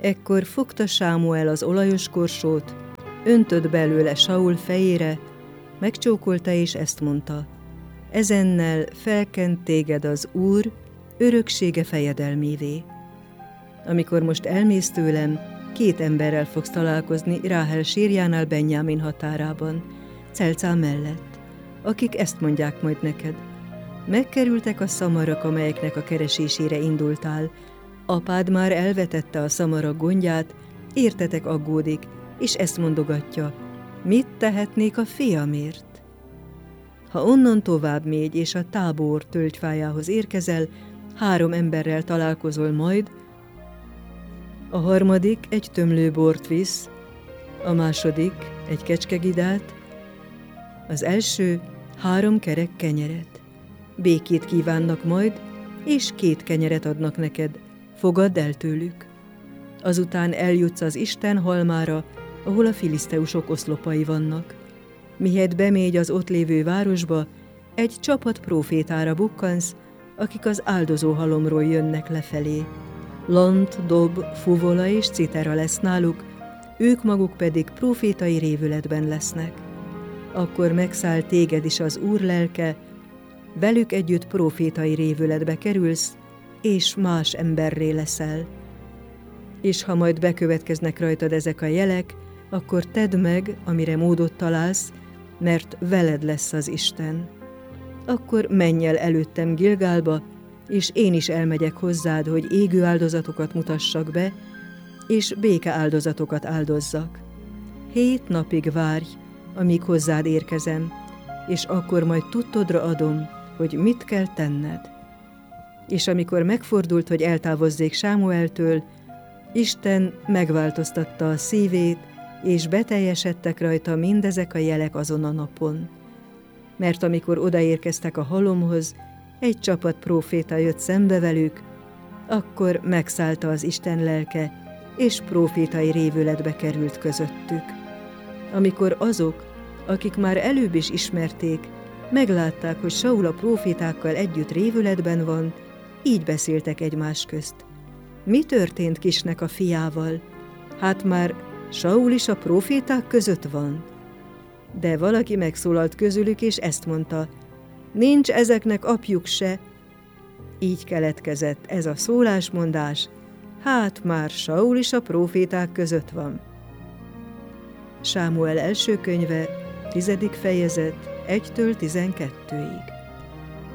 Ekkor fogta Sámuel az olajos korsót, öntött belőle Saul fejére, megcsókolta és ezt mondta: ezennel felkent téged az Úr öröksége fejedelmévé. Amikor most elmész tőlem, 2 emberrel fogsz találkozni Ráhel sírjánál Benjámin határában, Celcá mellett, akik ezt mondják majd neked: megkerültek a szamarak, amelyeknek a keresésére indultál, apád már elvetette a szamarak gondját, értetek aggódik, és ezt mondogatja: mit tehetnék a fiamért? Ha onnan tovább mégy, és a Tábor tölgyfájához érkezel, 3 emberrel találkozol majd, a harmadik egy tömlő bort visz, a második egy kecskegidát, az első 3 kerek kenyeret. Békét kívánnak majd, és 2 kenyeret adnak neked, fogadd el tőlük. Azután eljutsz az Isten halmára, ahol a filiszteusok oszlopai vannak. Mihelyt bemégy az ott lévő városba, egy csapat prófétára bukkansz, akik az áldozó halomról jönnek lefelé. Lant, dob, fuvola és citera lesz náluk, ők maguk pedig prófétai révületben lesznek. Akkor megszáll téged is az Úr lelke, velük együtt prófétai révületbe kerülsz, és más emberré leszel. És ha majd bekövetkeznek rajtad ezek a jelek, akkor tedd meg, amire módot találsz, mert veled lesz az Isten. Akkor menj el előttem Gilgálba, és én is elmegyek hozzád, hogy égő áldozatokat mutassak be, és béke áldozatokat áldozzak. 7 napig várj, amíg hozzád érkezem, és akkor majd tudtodra adom, hogy mit kell tenned. És amikor megfordult, hogy eltávozzék Sámueltől, Isten megváltoztatta a szívét, és beteljesedtek rajta mindezek a jelek azon a napon. Mert amikor odaérkeztek a halomhoz, egy csapat próféta jött szembe velük, akkor megszállta az Isten lelke, és prófétai révületbe került közöttük. Amikor azok, akik már előbb is ismerték, meglátták, hogy Saul a prófétákkal együtt révületben van, így beszéltek egymás közt: mi történt Kisnek a fiával? Hát már Saul is a próféták között van. De valaki megszólalt közülük, és ezt mondta: nincs ezeknek apjuk se. Így keletkezett ez a szólásmondás: hát már Saul is a próféták között van. Sámuel első könyve, 10. fejezet, 1-től 12-ig.